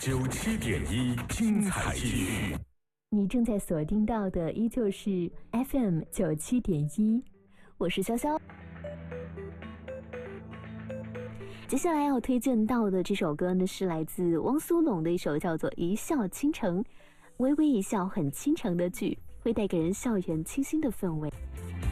97.1精彩继续。 你正在锁定到的依旧是 FM 97.1，我是潇潇。接下来要推荐到的这首歌呢，是来自汪苏泷的一首叫做《一笑倾城》，微微一笑，很倾城的剧，会带给人校园清新的氛围。